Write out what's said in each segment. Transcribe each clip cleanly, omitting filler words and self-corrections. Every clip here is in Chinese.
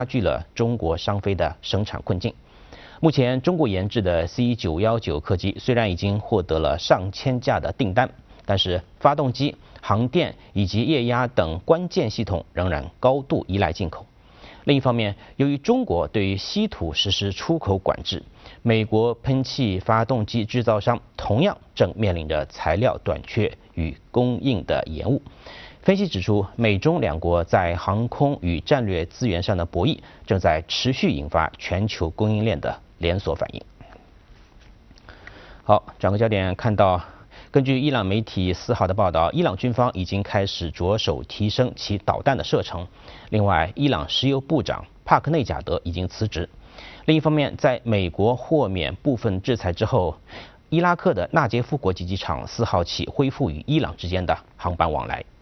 剧了中国商飞的生产困境。目前，中国研制的 C919客机虽然已经获得了上千架的订单，但是发动机、航电以及液压等关键系统仍然高度依赖进口。另一方面，由于中国对于稀土实施出口管制，美国喷气发动机制造商同样正面临着材料短缺与供应的延误。分析指出，美中两国在航空与战略资源上的博弈，正在持续引发全球供应链的连锁反应。好，转个焦点，看到根据伊朗媒体4号的报道，伊朗军方已经开始着手提升其导弹的射程。另外，伊朗石油部长帕克内贾德已经辞职。另一方面，在美国豁免部分制裁之后，伊拉克的纳杰夫国际机场4号起恢复与伊朗之间的航班往来。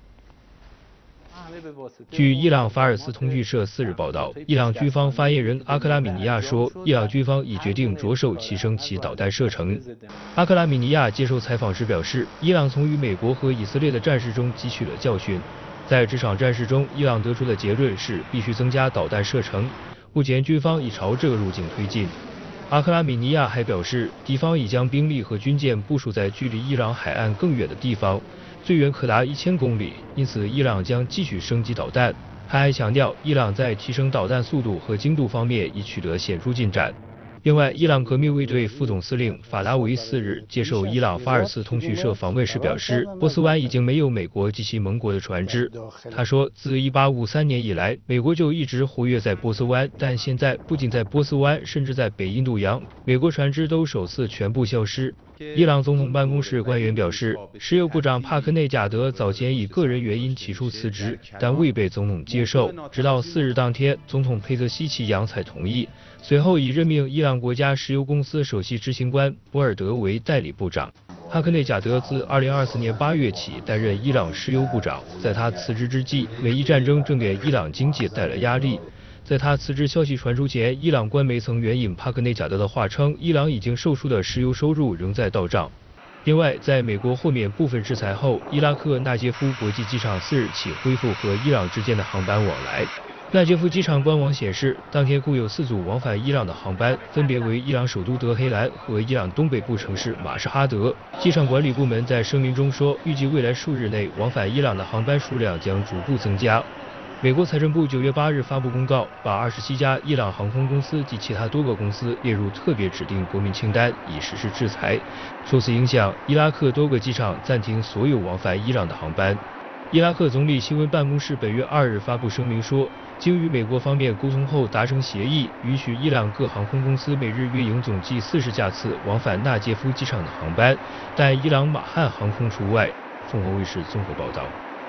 据伊朗法尔斯通讯社4日报道，伊朗军方发言人阿克拉米尼亚说，伊朗军方已决定着手提升其导弹射程。阿克拉米尼亚接受采访时表示，伊朗从与美国和以色列的战事中汲取了教训，在这场战事中，伊朗得出的结论是必须增加导弹射程。目前军方已朝这个路径推进。阿克拉米尼亚还表示，敌方已将兵力和军舰部署在距离伊朗海岸更远的地方，最远可达1000公里，因此伊朗将继续升级导弹。他还强调，伊朗在提升导弹速度和精度方面已取得显著进展。另外，伊朗革命卫队副总司令法拉维4日接受伊朗法尔斯通讯社访问时表示，波斯湾已经没有美国及其盟国的船只。他说，自1853年以来，美国就一直活跃在波斯湾，但现在不仅在波斯湾，甚至在北印度洋，美国船只都首次全部消失。伊朗总统办公室官员表示，石油部长帕克内贾德早前以个人原因提出辞职，但未被总统接受，直到4日当天，总统佩泽西奇扬才同意。随后已任命伊朗国家石油公司首席执行官博尔德为代理部长。帕克内贾德自2024年8月起担任伊朗石油部长，在他辞职之际，美伊战争正给伊朗经济带来压力。在他辞职消息传出前，伊朗官媒曾援引帕克内贾德的话称，伊朗已经售出的石油收入仍在到账。另外，在美国豁免部分制裁后，伊拉克纳杰夫国际机场4日起恢复和伊朗之间的航班往来。纳杰夫机场官网显示，当天共有4组往返伊朗的航班，分别为伊朗首都德黑兰和伊朗东北部城市马什哈德。机场管理部门在声明中说，预计未来数日内往返伊朗的航班数量将逐步增加。美国财政部9月8日发布公告，把27家伊朗航空公司及其他多个公司列入特别指定国民清单，以实施制裁。受此影响，伊拉克多个机场暂停所有往返伊朗的航班。伊拉克总理新闻办公室本月2日发布声明说，经与美国方面沟通后达成协议，允许伊朗各航空公司每日运营总计40架次往返纳杰夫机场的航班，但伊朗马汉航空除外。凤凰卫视综合报道。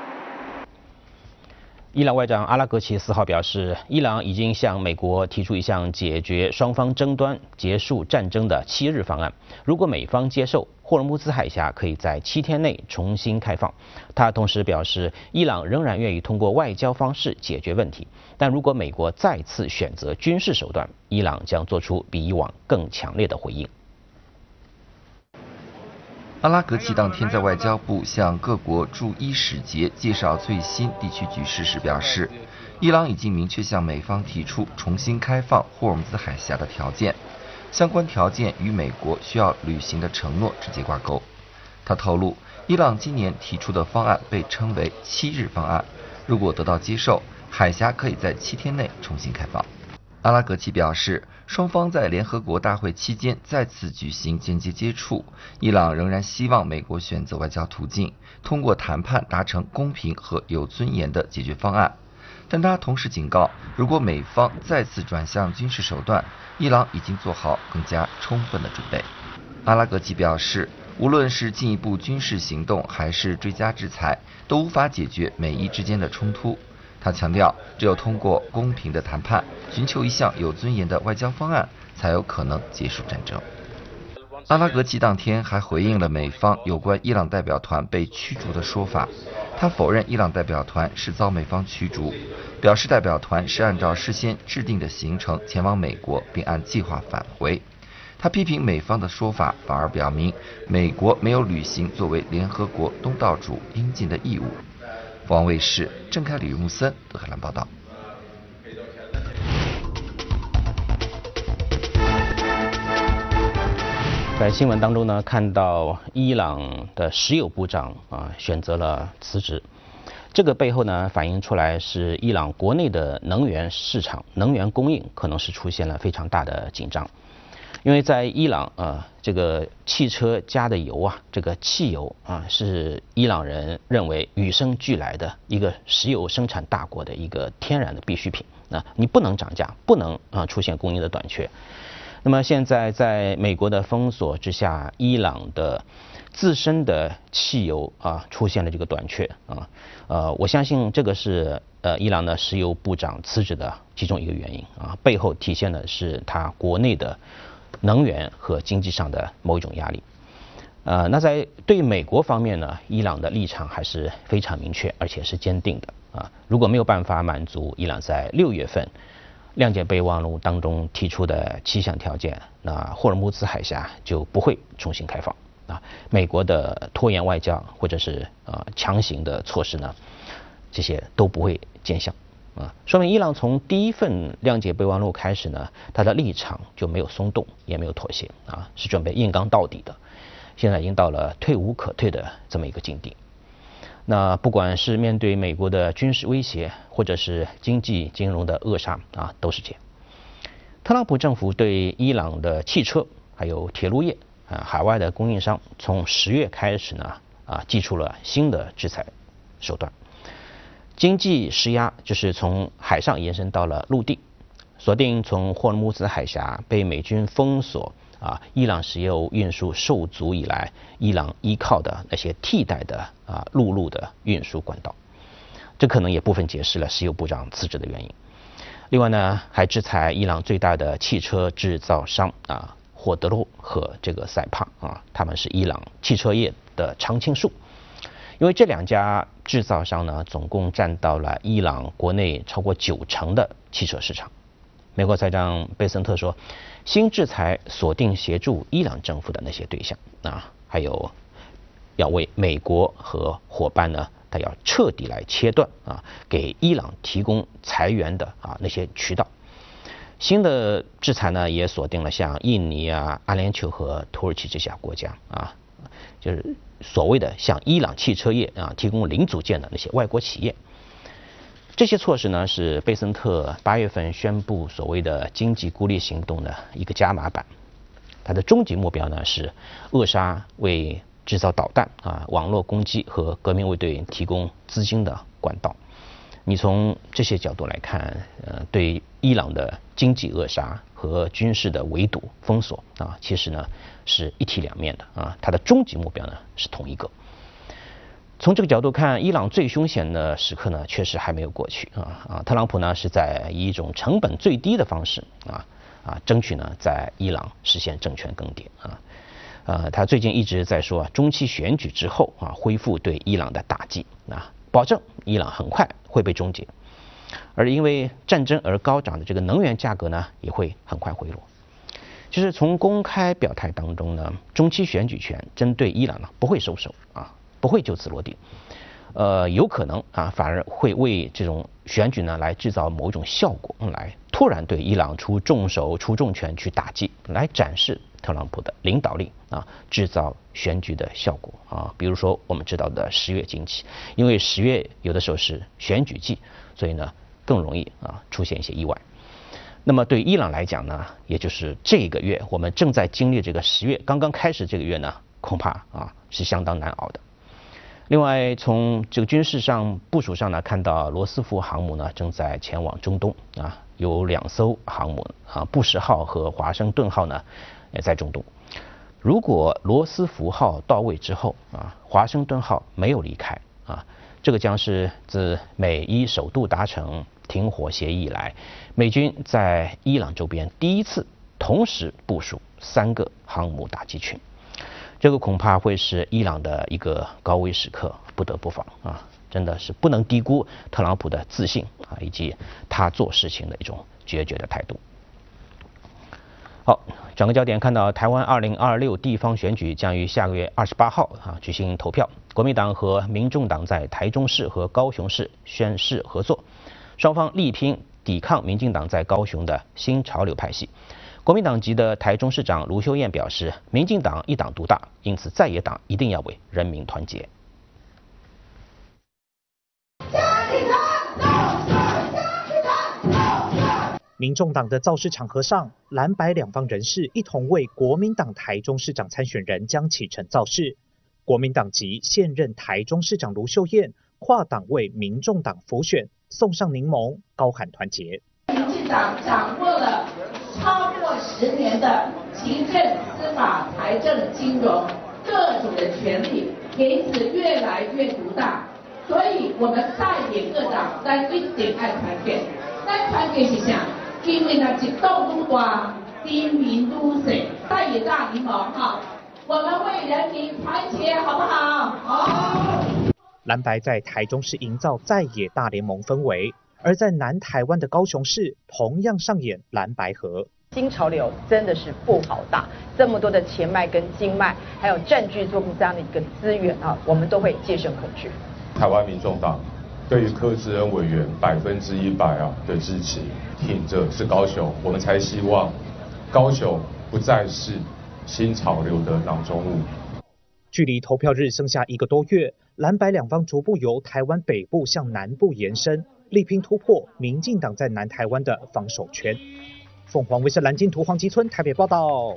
伊朗外长阿拉格齐4号表示，伊朗已经向美国提出一项解决双方争端、结束战争的7日方案。如果美方接受，霍尔木兹海峡可以在7天内重新开放。他同时表示，伊朗仍然愿意通过外交方式解决问题，但如果美国再次选择军事手段，伊朗将做出比以往更强烈的回应。 阿拉格齐当天在外交部向各国驻伊使节介绍最新地区局势时表示，伊朗已经明确向美方提出重新开放霍尔木兹海峡的条件，相关条件与美国需要履行的承诺直接挂钩。他透露，伊朗今年提出的方案被称为7日方案，如果得到接受，海峡可以在7天内重新开放。阿拉格齐表示，双方在联合国大会期间再次举行间接接触，伊朗仍然希望美国选择外交途径，通过谈判达成公平和有尊严的解决方案。但他同时警告，如果美方再次转向军事手段，伊朗已经做好更加充分的准备。阿拉格齐表示，无论是进一步军事行动还是追加制裁，都无法解决美伊之间的冲突。他强调，只有通过公平的谈判，寻求一项有尊严的外交方案，才有可能结束战争。阿拉格齐当天还回应了美方有关伊朗代表团被驱逐的说法，他否认伊朗代表团是遭美方驱逐，表示代表团是按照事先制定的行程前往美国，并按计划返回。他批评美方的说法，反而表明美国没有履行作为联合国东道主应尽的义务。凤凰卫视郑凯、李木森德黑兰报道。 在新闻当中呢，看到伊朗的石油部长选择了辞职，这个背后呢反映出来是伊朗国内的能源市场、能源供应可能是出现了非常大的紧张，因为在伊朗这个汽车加的油这个汽油是伊朗人认为与生俱来的一个石油生产大国的一个天然的必需品你不能涨价，不能出现供应的短缺。那么现在在美国的封锁之下，伊朗的自身的汽油出现了这个短缺我相信这个是伊朗的石油部长辞职的其中一个原因背后体现的是他国内的能源和经济上的某一种压力。那在对美国方面呢，伊朗的立场还是非常明确，而且是坚定的如果没有办法满足伊朗在6月份谅解备忘录当中提出的7项条件，那霍尔木兹海峡就不会重新开放美国的拖延外交或者是强行的措施呢，这些都不会见效说明伊朗从第一份谅解备忘录开始呢，他的立场就没有松动，也没有妥协是准备硬刚到底的。现在已经到了退无可退的这么一个境地。那不管是面对美国的军事威胁，或者是经济金融的扼杀都是这样。特朗普政府对伊朗的汽车还有铁路业海外的供应商，从10月开始呢祭出了新的制裁手段。经济施压就是从海上延伸到了陆地，锁定从霍尔木兹海峡被美军封锁伊朗石油运输受阻以来，伊朗依靠的那些替代的陆路的运输管道，这可能也部分解释了石油部长辞职的原因。另外呢，还制裁伊朗最大的汽车制造商霍德洛和这个赛帕他们是伊朗汽车业的常青树，因为这2家制造商呢，总共占到了伊朗国内超过90%的汽车市场。美国财长贝森特说，新制裁锁定协助伊朗政府的那些对象还有要为美国和伙伴呢，他要彻底来切断给伊朗提供财源的那些渠道。新的制裁呢，也锁定了像印尼阿联酋和土耳其这些国家就是所谓的向伊朗汽车业提供零组件的那些外国企业。这些措施呢，是贝森特8月份宣布所谓的经济孤立行动的一个加码版。它的终极目标呢，是扼杀为制造导弹网络攻击和革命卫队提供资金的管道。你从这些角度来看对伊朗的经济扼杀和军事的围堵封锁其实呢是一体两面的它的终极目标呢是同一个。从这个角度看，伊朗最凶险的时刻呢，确实还没有过去特朗普呢是在以一种成本最低的方式争取呢在伊朗实现政权更迭他最近一直在说中期选举之后恢复对伊朗的打击保证伊朗很快会被终结，而因为战争而高涨的这个能源价格呢也会很快回落。就是从公开表态当中呢，中期选举权针对伊朗呢不会收手不会就此落地，有可能反而会为这种选举呢来制造某种效果，来突然对伊朗出重手出重拳去打击，来展示特朗普的领导力制造选举的效果比如说我们知道的10月惊奇，因为10月有的时候是选举季，所以呢更容易出现一些意外。那么对伊朗来讲呢，也就是这个月我们正在经历这个10月刚刚开始这个月呢，恐怕是相当难熬的。另外，从这个军事上部署上呢，看到罗斯福航母呢正在前往中东有2艘航母布什号和华盛顿号呢也在中东。如果罗斯福号到位之后华盛顿号没有离开这个将是自美伊首度达成停火协议以来，美军在伊朗周边第一次同时部署3个航母打击群。这个恐怕会是伊朗的一个高危时刻，不得不防真的是不能低估特朗普的自信以及他做事情的一种决绝的态度。好，转个焦点，看到台湾2026地方选举将于下个月28号举行投票，国民党和民众党在台中市和高雄市宣誓合作，双方力拼抵抗民进党在高雄的新潮流派系。 国民党籍的台中市长卢秀燕表示，民进党一党独大，因此在野党一定要为人民团结。 民众党的造势场合上，蓝白两方人士一同为国民党台中市长参选人江启臣造势。国民党籍现任台中市长卢秀燕跨党为民众党辅选，送上柠檬，高喊团结。 民进党掌握了超过10年的行政、司法、财政、金融各种的权力，也因此越来越独大。所以我们在野各党咱一定爱团结。咱团结是啥？因为呢一党愈大，人民愈势。在野大联盟哈，我们为人民团结，好不好？好。 蓝白在台中市营造在野大联盟氛围。而在南台湾的高雄市，同样上演蓝白合。 新潮流真的是不好打，这么多的钱脉跟经脉，还有占据做这样的一个资源啊，我们都会戒慎恐惧。 台湾民众党对于柯志恩委员100%的支持，挺着是高雄，我们才希望高雄不再是新潮流的囊中物。 距离投票日剩下1个多月，蓝白两方逐步由台湾北部向南部延伸。力拼突破民进党在南台湾的防守圈。凤凰卫视蓝金图黄吉村台北报道。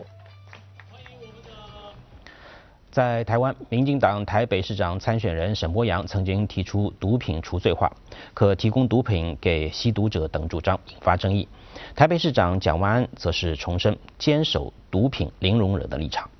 在台湾，民进党台北市长参选人沈伯洋曾经提出毒品除罪化，可提供毒品给吸毒者等主张，引发争议。台北市长蒋万安则是重申坚守毒品零容忍的立场。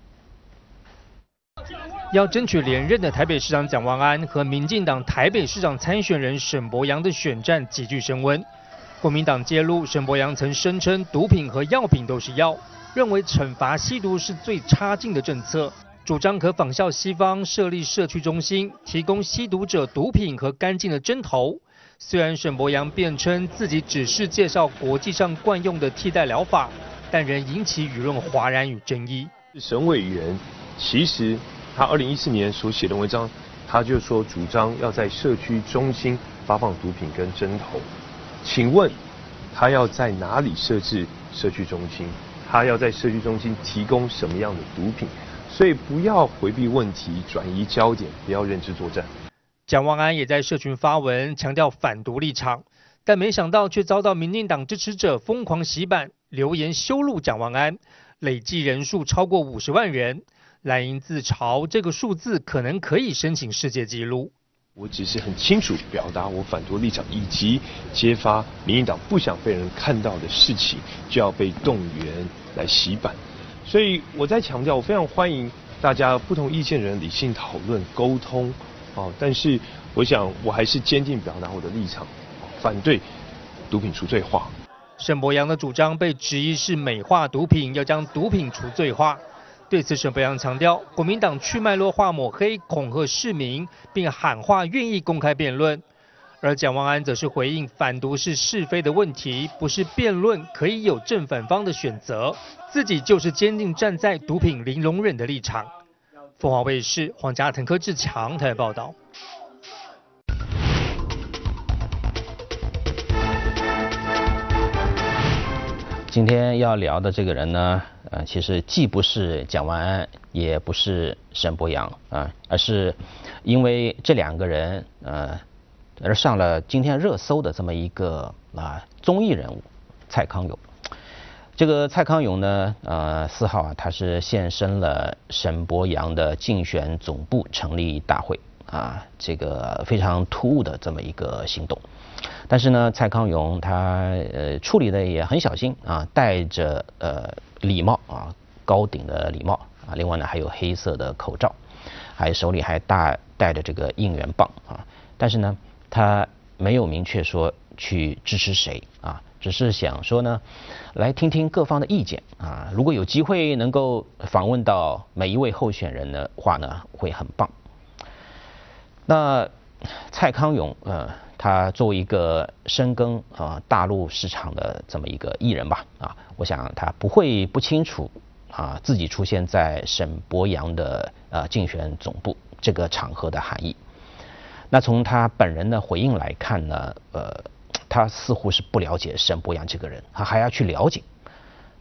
要争取连任的台北市长蒋万安和民进党台北市长参选人沈伯洋的选战急剧升温。国民党揭露沈伯洋曾声称毒品和药品都是药，认为惩罚吸毒是最差劲的政策，主张可仿效西方设立社区中心，提供吸毒者毒品和干净的针头。虽然沈伯洋辩称自己只是介绍国际上惯用的替代疗法，但仍引起舆论哗然与争议。 沈委员其实他2014年所写的文章，他就说主张要在社区中心发放毒品跟针头。请问他要在哪里设置社区中心？他要在社区中心提供什么样的毒品？所以不要回避问题，转移焦点，不要认知作战。 蒋万安也在社群发文强调反毒立场，但没想到却遭到民进党支持者疯狂洗版，留言羞辱蒋万安，累计人数超过50万人。蓝营自嘲这个数字可能可以申请世界纪录。 我只是很清楚表达我反毒立场，以及揭发民进党不想被人看到的事情，就要被动员来洗版。所以我在强调，我非常欢迎大家不同意见人理性讨论沟通，但是我想我还是坚定表达我的立场，反对毒品除罪化。 沈伯洋的主张被质疑是美化毒品，要将毒品除罪化。对此，沈伯洋强调，国民党去脉络化抹黑、恐吓市民，并喊话愿意公开辩论。而蒋万安则是回应，反毒是是非的问题，不是辩论可以有正反方的选择，自己就是坚定站在毒品零容忍的立场。凤凰卫视黄家腾、柯志强台报道。 今天要聊的这个人呢，其实既不是蒋万安，也不是沈伯洋啊，而是因为这2个人而上了今天热搜的这么一个综艺人物蔡康永。这个蔡康永呢，4号他是现身了沈伯洋的竞选总部成立大会这个非常突兀的这么一个行动。但是呢，蔡康永他处理的也很小心戴着礼帽高顶的礼帽另外呢还有黑色的口罩，还手里还带着这个应援棒但是呢，他没有明确说去支持谁只是想说呢，来听听各方的意见如果有机会能够访问到每一位候选人的话呢，会很棒。那蔡康永他作为一个深耕大陆市场的这么一个艺人吧我想他不会不清楚自己出现在沈伯洋的竞选总部这个场合的含义。那从他本人的回应来看呢，他似乎是不了解沈伯洋这个人，他还要去了解。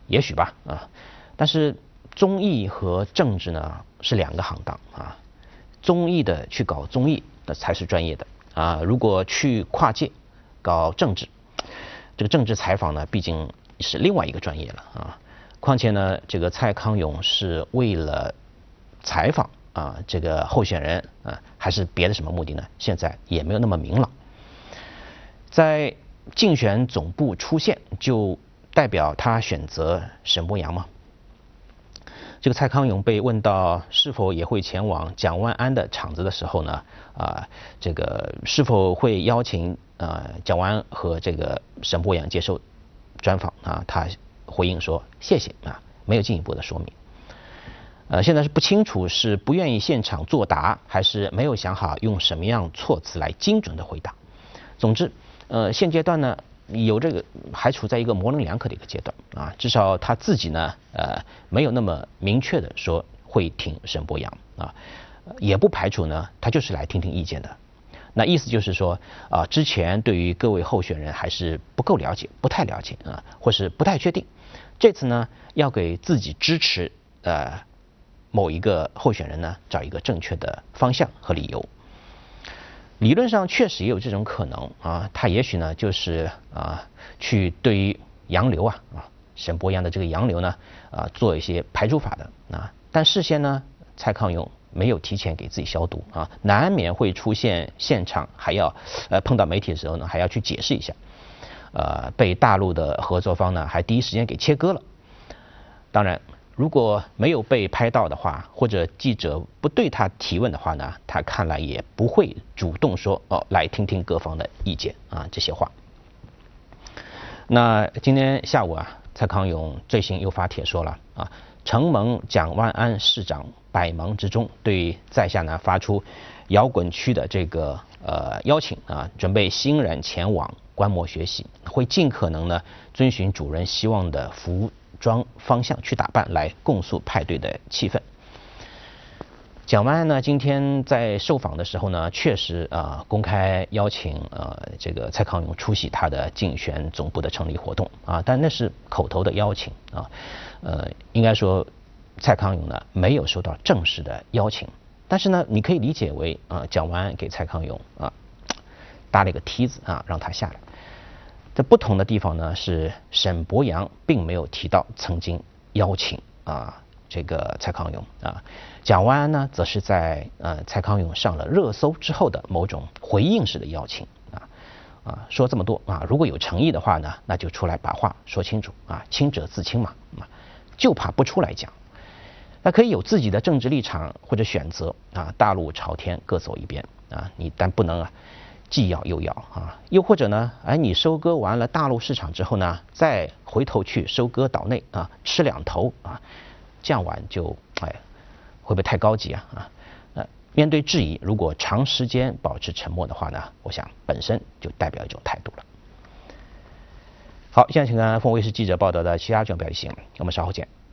也许吧啊，但是综艺和政治呢是两个行当啊，综艺的去搞综艺那才是专业的啊，如果去跨界搞政治，这个政治采访呢毕竟是另外一个专业了啊。况且呢，这个蔡康永是为了采访啊这个候选人啊，还是别的什么目的呢？现在也没有那么明朗。在竞选总部出现，就代表他选择沈伯洋吗？这个蔡康永被问到是否也会前往蒋万安的场子的时候呢，这个是否会邀请蒋万安和这个沈伯洋接受专访啊？他回应说谢谢啊，没有进一步的说明。现在是不清楚是不愿意现场作答，还是没有想好用什么样措辞来精准的回答。总之，现阶段呢，有这个还处在一个模棱两可的一个阶段啊，至少他自己呢，没有那么明确的说会挺沈伯洋啊，也不排除呢，他就是来听听意见的。那意思就是说啊，之前对于各位候选人还是不够了解，不太了解啊，或是不太确定。这次呢，要给自己支持某一个候选人呢，找一个正确的方向和理由。理论上确实也有这种可能啊，他也许呢就是去对于洋流沈伯洋的这个洋流呢做一些排除法的啊，但事先呢蔡康永没有提前给自己消毒啊，难免会出现现场还要碰到媒体的时候呢还要去解释一下，被大陆的合作方呢还第一时间给切割了。当然，如果没有被拍到的话，或者记者不对他提问的话呢，他看来也不会主动说来听听各方的意见啊这些话。那今天下午蔡康永最新又发帖说了承蒙蒋万安市长百忙之中对在下呢发出摇滚区的这个邀请准备欣然前往观摩学习，会尽可能呢遵循主人希望的服装方向去打扮，来共塑派对的气氛。蒋万安呢今天在受访的时候呢，确实公开邀请这个蔡康永出席他的竞选总部的成立活动但那是口头的邀请应该说蔡康永呢没有收到正式的邀请，但是呢你可以理解为蒋万安给蔡康永搭了一个梯子让他下来。在不同的地方呢，是沈伯洋并没有提到曾经邀请这个蔡康永蒋万安呢，则是在蔡康永上了热搜之后的某种回应式的邀请说这么多如果有诚意的话呢，那就出来把话说清楚清者自清嘛就怕不出来讲。那可以有自己的政治立场或者选择大路朝天各走一边你但不能既要又要又或者呢你收割完了大陆市场之后呢，再回头去收割岛内吃两头这样玩就会不会太高级面对质疑，如果长时间保持沉默的话呢，我想本身就代表一种态度了。好，现在请看凤卫视记者报道的其他重要标题新闻，我们稍后见。